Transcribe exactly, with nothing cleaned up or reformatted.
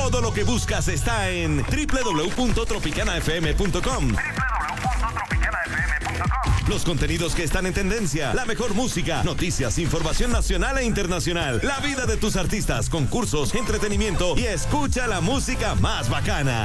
Todo lo que buscas está en doble u doble u doble u punto tropicana f m punto com. doble u doble u doble u punto tropicana f m punto com. Los contenidos que están en tendencia, la mejor música, noticias, información nacional e internacional, la vida de tus artistas, concursos, entretenimiento y escucha la música más bacana.